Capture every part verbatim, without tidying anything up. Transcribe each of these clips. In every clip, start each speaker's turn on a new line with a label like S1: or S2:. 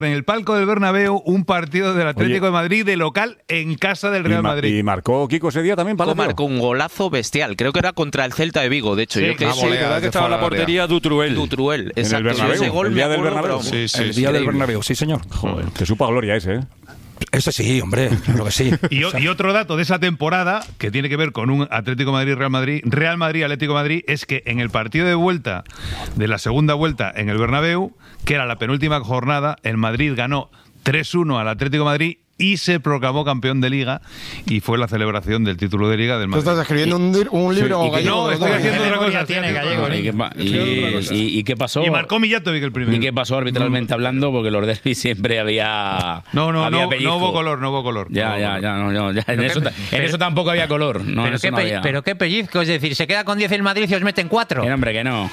S1: En el palco del Bernabéu, un partido del Atlético Oye, de Madrid de local en casa del Real
S2: y
S1: Madrid.
S2: Y marcó Kiko ese día también, Palacio.
S3: Marcó un golazo bestial. Creo que era contra el Celta de Vigo, de hecho.
S4: Sí,
S3: yo que
S4: sí, verdad que estaba en la portería Dutruel.
S3: Dutruel, exacto.
S2: En el Bernabéu,
S3: ese gol
S2: el día del Bernabéu.
S3: Pero,
S4: sí, sí,
S5: el
S4: sí,
S5: día del
S3: increíble.
S5: Bernabéu, sí, señor.
S2: Joder, que supa gloria ese, ¿eh?
S5: Ese sí, hombre, claro que sí.
S1: Y, o, y otro dato de esa temporada, que tiene que ver con un Atlético Madrid-Real Madrid, Real Madrid-Atlético Madrid, es que en el partido de vuelta, de la segunda vuelta en el Bernabéu, que era la penúltima jornada, el Madrid ganó tres uno al Atlético de Madrid y se proclamó campeón de Liga, y fue la celebración del título de Liga del Madrid.
S6: ¿Tú estás escribiendo un, un libro
S1: sí,
S6: gallego?
S1: No, estoy haciendo otra cosa.
S7: Tiene gallego,
S1: ¿no?
S7: ¿y, qué, y, y, ¿Y qué pasó?
S1: Y marcó Mijatovic el primero.
S7: ¿Y qué pasó arbitralmente hablando? Porque los derbis siempre había
S1: No, no,
S7: había
S1: no, no hubo color, no hubo color.
S7: Ya,
S1: no
S7: ya,
S1: hubo
S7: ya, no, no, ya. En,
S8: Pero
S7: eso,
S8: qué,
S7: en
S8: pero,
S7: eso tampoco había color. No,
S8: pero, qué
S7: no
S8: pe,
S7: había.
S8: pero qué pellizco, es decir, se queda con diez el Madrid y os meten cuatro.
S7: Que hombre, que no.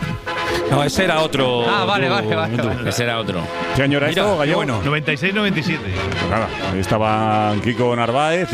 S5: No, ese era otro.
S8: Ah, vale,
S5: otro,
S8: vale, vale,
S5: otro.
S8: vale.
S7: Ese era otro.
S2: ¿Qué año era
S5: Mira,
S2: esto, Gallego?
S5: bueno.
S1: noventa y seis noventa y siete.
S2: Pues nada, ahí estaban Kiko Narváez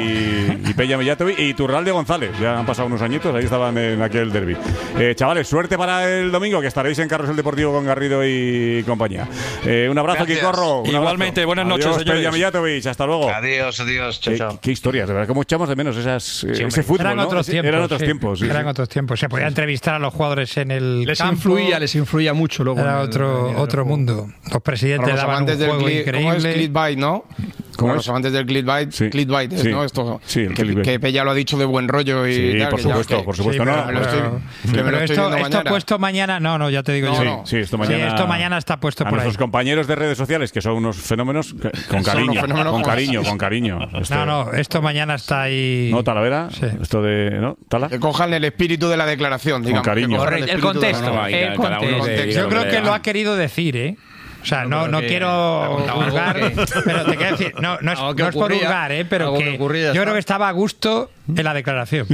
S2: y, y Pella Mijatovic y Turralde González. Ya han pasado unos añitos, ahí estaban en aquel derbi. Eh, chavales, suerte para el domingo, que estaréis en Carrusel Deportivo con Garrido y compañía. Eh, un abrazo,
S9: Gracias.
S2: Kikorro. Un
S5: Igualmente,
S2: abrazo.
S5: buenas noches,
S2: Adiós,
S5: señores.
S2: Pella Mijatovic, hasta luego.
S9: Adiós, adiós, chao,
S2: Eh,
S9: chao.
S2: qué historias, de verdad, cómo echamos de menos esas, eh,
S9: Sí,
S2: ese fútbol,
S10: Eran
S2: ¿no?
S10: otros
S2: Ese-
S10: tiempos.
S2: Eran otros
S10: sí.
S2: tiempos, sí,
S10: Eran
S2: sí.
S10: otros tiempos. Se podía entrevistar a los jugadores en el
S11: Les
S10: campo.
S11: influía, les influía mucho luego.
S10: Era
S11: en el-
S10: otro,
S11: en el
S10: otro
S11: juego.
S10: mundo. Los presidentes
S6: Los
S10: daban un
S6: amantes del
S10: juego
S6: cli- ¿cómo es?
S10: increíble.
S6: Clickbait, ¿no?
S2: ¿Cómo
S6: Bueno,
S2: es?
S6: los amantes del clickbait,
S2: Sí.
S6: clickbait es,
S2: Sí.
S6: ¿no? Esto,
S2: Sí, el
S6: que,
S2: clickbait.
S6: que Pella lo ha dicho de buen rollo y
S2: Sí,
S6: tal,
S2: por
S6: que ya-
S2: supuesto,
S6: que-
S2: por supuesto.
S10: Sí,
S2: no,
S10: pero-
S6: me lo estoy-
S10: pero-
S6: que me lo
S10: pero
S6: estoy
S10: esto,
S6: viendo
S10: esto
S6: mañana.
S10: puesto mañana, no, no, ya te digo
S6: No,
S10: yo.
S6: no.
S2: Sí, esto mañana,
S10: Sí, esto mañana está puesto
S2: a
S10: por ahí.
S2: nuestros compañeros de redes sociales, que son unos fenómenos, que- con cariño,
S6: unos fenómenos
S2: con
S6: como-
S2: cariño, con cariño. Este-
S10: No, no, esto mañana está ahí.
S2: ¿No, Talavera?
S10: Sí.
S2: Esto de... ¿No? ¿Tala?
S6: Que cojan el espíritu de la declaración, digamos.
S2: cariño.
S6: que cojan
S8: Correcto, el
S6: espíritu de la-
S8: contexto.
S7: No, no, ahí
S8: el
S7: cada- cada uno que
S8: contexto.
S7: diga
S10: Yo creo
S7: le
S10: que
S7: da.
S10: lo ha querido decir, ¿eh? O sea, no,
S11: pero
S10: no
S11: que-
S10: quiero
S11: algo
S10: juzgar,
S11: que-
S10: pero te quiero decir, no, no es,
S11: Algo que
S10: no es por
S11: ocurría,
S10: juzgar, ¿eh? Pero
S11: algo que
S10: que
S11: ocurría, ya
S10: yo
S11: está.
S10: creo que estaba a gusto en la declaración.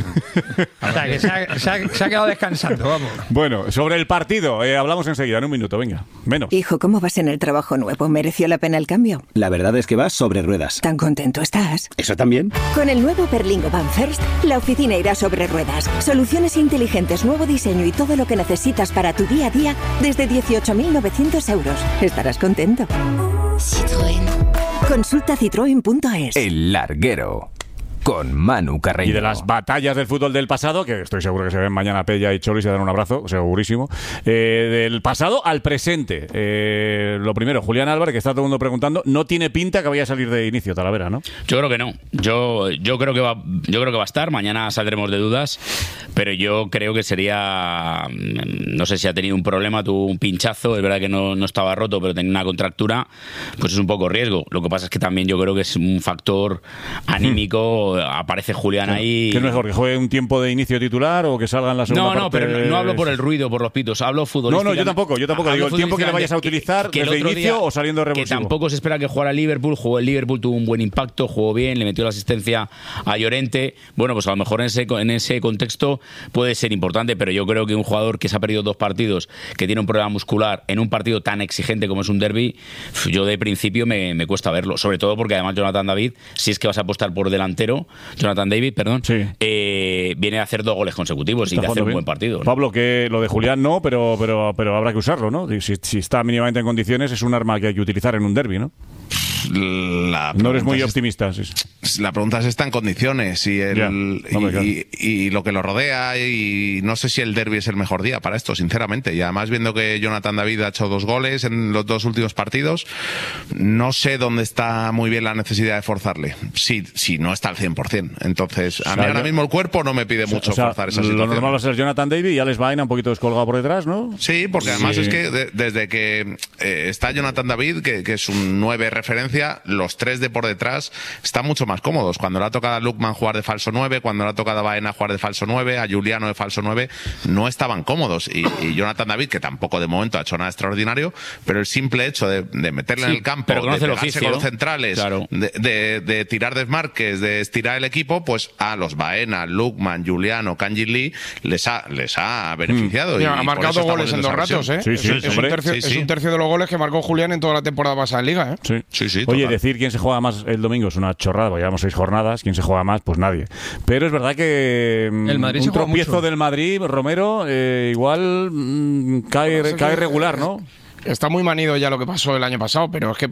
S10: O sea, que se ha, se ha- se ha quedado descansando, vamos.
S2: Bueno, sobre el partido, eh, hablamos enseguida, en un minuto, venga, menos.
S12: Hijo, ¿cómo vas en el trabajo nuevo? ¿Mereció la pena el cambio?
S13: La verdad es que vas sobre ruedas.
S12: ¿Tan contento estás?
S13: ¿Eso también?
S12: Con el nuevo Berlingo Van First, la oficina irá sobre ruedas. Soluciones inteligentes, nuevo diseño y todo lo que necesitas para tu día a día desde dieciocho mil novecientos euros. Estarás contento.
S14: Citroën.
S12: Consulta citroen punto es.
S13: El Larguero. Con Manu Carreño.
S2: Y de las batallas del fútbol del pasado, que estoy seguro que se ven mañana Pella y Cholo y se dan un abrazo, segurísimo. Eh, del pasado al presente. Eh, lo primero, Julián Álvarez, que está todo el mundo preguntando, no tiene pinta que vaya a salir de inicio, Talavera, ¿no?
S7: Yo creo que no. Yo, yo creo que va, yo creo que va a estar. Mañana saldremos de dudas, pero yo creo que sería, no sé si ha tenido un problema, tuvo un pinchazo, es verdad que no, no estaba roto, pero tenía una contractura, pues es un poco riesgo. Lo que pasa es que también yo creo que es un factor anímico. Aparece Julián ahí.
S2: ¿Qué es mejor, que juegue un tiempo de inicio titular o que salga en la segunda
S7: No, no,
S2: parte?
S7: pero no, no hablo por el ruido, por los pitos, hablo futbolísticamente.
S2: No, no, yo tampoco, yo tampoco. Digo, el tiempo que le vayas a utilizar,
S7: que el
S2: desde
S7: otro
S2: inicio
S7: día-
S2: o saliendo revulsivo.
S7: Que tampoco se espera que jugara Liverpool, jugó el Liverpool, tuvo un buen impacto, jugó bien, le metió la asistencia a Llorente. Bueno, pues a lo mejor en ese, en ese contexto puede ser importante, pero yo creo que un jugador que se ha perdido dos partidos, que tiene un problema muscular, en un partido tan exigente como es un derbi, yo de principio me, me cuesta verlo. Sobre todo porque además Jonathan David, si es que vas a apostar por delantero, Jonathan David, perdón,
S2: Sí.
S7: eh, viene a hacer dos goles consecutivos
S2: Está
S7: y de hacer
S2: jugando
S7: un
S2: bien.
S7: buen partido, ¿no?
S2: Pablo, que lo de Julián no, pero, pero, pero habrá que usarlo, ¿no? Si, si está mínimamente en condiciones, es un arma que hay que utilizar en un derbi, ¿no?
S9: La
S2: No eres
S9: pregunta
S2: muy
S9: es-
S2: optimista. Sí, sí.
S9: La pregunta es si está en condiciones y, el,
S2: Ya,
S9: y,
S2: hombre, claro.
S9: y- y lo que lo rodea, y no sé si el derbi es el mejor día para esto, sinceramente. Y además viendo que Jonathan David ha hecho dos goles en los dos últimos partidos, no sé dónde está muy bien la necesidad de forzarle, si, si no está al cien por ciento. Entonces, a
S2: O
S9: mí
S2: sea,
S9: ahora
S2: yo-
S9: mismo el cuerpo no me pide mucho
S2: O sea,
S9: forzar esa
S2: lo
S9: situación.
S2: normal va a ser Jonathan David y Alex Baena un poquito descolgado por detrás, ¿no?
S9: Sí, porque además
S2: Sí.
S9: es que de- desde que eh, está Jonathan David, que, que es un nueve referencia, los tres de por detrás están mucho más cómodos. Cuando le ha tocado a Lukman jugar de falso nueve, cuando le ha tocado a Baena jugar de falso nueve, a Juliano de falso nueve, no estaban cómodos. Y, y Jonathan David, que tampoco de momento ha hecho nada extraordinario, pero el simple hecho de, de meterle
S7: Sí,
S9: en el campo,
S7: pero
S9: de
S7: conoce el
S9: pegarse
S7: oficio,
S9: con los
S7: ¿no?
S9: centrales,
S7: Claro.
S9: de, de- de tirar desmarques, de estirar el equipo, pues a los Baena, Lukman, Juliano, Kanji Lee les ha, les ha beneficiado.
S6: Mira,
S9: y-
S6: ha
S9: y por
S6: marcado
S9: eso
S6: dos
S9: estamos
S6: goles en
S9: viendo
S6: dos
S9: esa
S6: ratos, ¿eh?
S9: versión.
S2: Sí, sí,
S6: es, es un
S2: hombre.
S6: tercio,
S9: Sí,
S6: es
S9: sí.
S6: un tercio de los goles que marcó Julián en toda la temporada pasada en Liga, ¿eh?
S2: Sí.
S9: Sí, sí,
S2: Oye,
S9: total.
S2: decir quién se juega más el domingo es una chorrada, porque llevamos seis jornadas. ¿Quién se juega más? Pues nadie. Pero es verdad que mm,
S11: El Madrid se
S2: un
S11: juega
S2: tropiezo
S11: mucho.
S2: del Madrid, Romero, eh, igual mm, cae, cae regular, ¿no?
S6: Está muy manido ya lo que pasó el año pasado, pero es que